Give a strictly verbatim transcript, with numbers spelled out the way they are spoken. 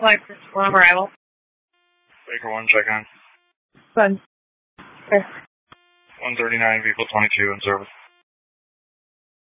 Flight on arrival. Baker one, check in. Good. Okay. one thirty-nine, vehicle twenty-two in service.